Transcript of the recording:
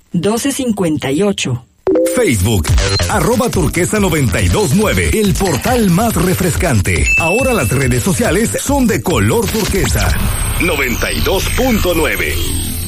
1258. Facebook, @turquesa929, el portal más refrescante. Ahora las redes sociales son de color turquesa. 92.9.